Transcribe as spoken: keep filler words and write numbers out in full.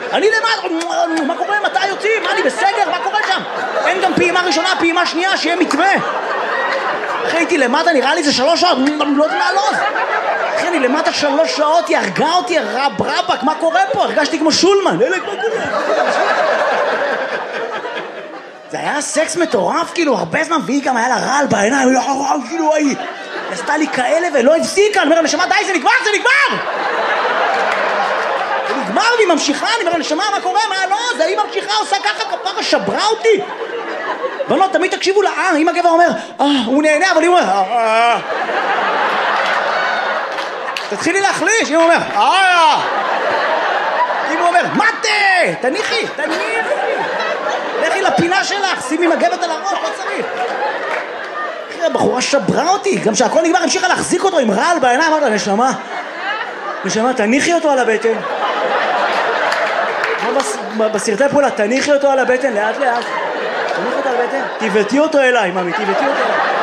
אני למטה, מה קורה? מתי יוצאים? מה, אני בסגר? מה קורה שם? אין גם פעימה ראשונה, פעימה שנייה, שיהיה מתווה. אחי, הייתי למטה, נראה לי זה שלוש שעות, לא יודע מה לא. אחי, אני למטה שלוש שעות, היא הרגה אותי, רב רבק, מה קורה פה? הרגשתי כמו שולמן. אלק, מה קורה? זה היה סקס מטורף, כאילו, הרבה זמן, והיא גם היה לה רעל בעיניים, כאילו, היא עשתה לי כאלה ולא הפסיקה, אני אומר, נשמה, די, זה נגמר, זה נגמר! זה נגמר, והיא ממשיכה, אני אומר, נשמה, מה קורה, מה לא? זה היא ממשיכה, עושה ככה, כפרה, שברה אותי. בנות, תמיד תקשיבו לה, אה, אם הגבר אומר, אה, הוא נהנה, אבל היא אומר, אה, אה. תתחילי להחליש, אם הוא אומר, אה, אם הוא אומר, מתה, תניחי, תניחי. לכי לפינה שלך, שימי מגבת על הראש, לא צריך. אחי, הבחורה שברה אותי, גם שהכל נגמר, המשיכה להחזיק אותו עם רעל בעיניים, אמרת לה, נשמה, נשמה, תניחי אותו על הבטן. בסרטי פעולה, תניחי אותו על הבטן, לאט לאט. תניחי אותו על הבטן, תיבטי אותו אליי, ממי, תיבטי אותו אליי.